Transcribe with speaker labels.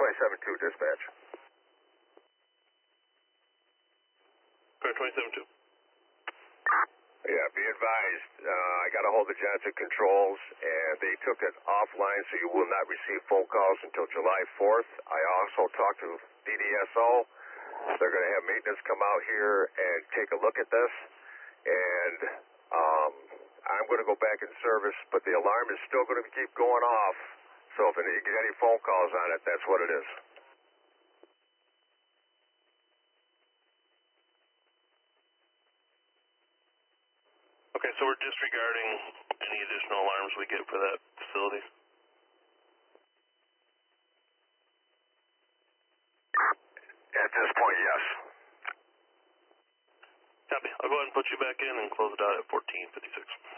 Speaker 1: 27-2, dispatch.
Speaker 2: Car 27-2.
Speaker 1: Yeah, be advised, I got a hold of Johnson Controls, and they took it offline, so you will not receive phone calls until July 4th. I also talked to DDSO. They're going to have maintenance come out here and take a look at this, and I'm going to go back in service, but the alarm is still going to keep going off, so if you get any phone calls on it, that's what it is.
Speaker 2: Okay, so we're disregarding any additional alarms we get for that facility?
Speaker 1: At this point, yes.
Speaker 2: Copy. I'll go ahead and put you back in and close it out at 14:56.